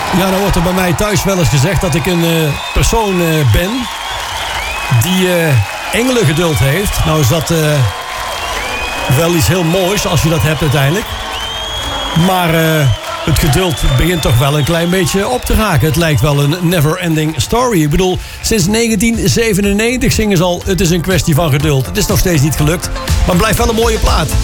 Ja, dan wordt er bij mij thuis wel eens gezegd dat ik een persoon ben die engelengeduld heeft. Nou is dat wel iets heel moois als je dat hebt uiteindelijk. Maar het geduld begint toch wel een klein beetje op te raken. Het lijkt wel een never-ending story. Ik bedoel, sinds 1997 zingen ze al... Het is een kwestie van geduld. Het is nog steeds niet gelukt, maar het blijft wel een mooie plaat.